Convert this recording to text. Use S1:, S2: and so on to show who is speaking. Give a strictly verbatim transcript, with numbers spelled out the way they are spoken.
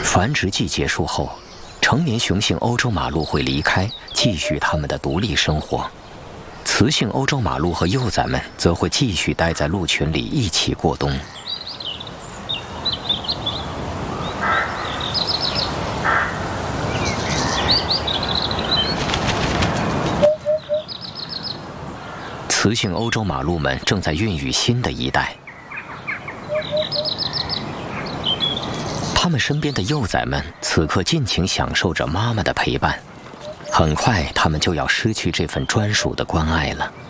S1: 繁殖季结束后，成年雄性欧洲马鹿会离开，继续它们的独立生活。雌性欧洲马鹿和幼崽们则会继续待在鹿群里一起过冬。雌性欧洲马鹿们正在孕育新的一代，它们身边的幼崽们此刻尽情享受着妈妈的陪伴。很快，它们就要失去这份专属的关爱了。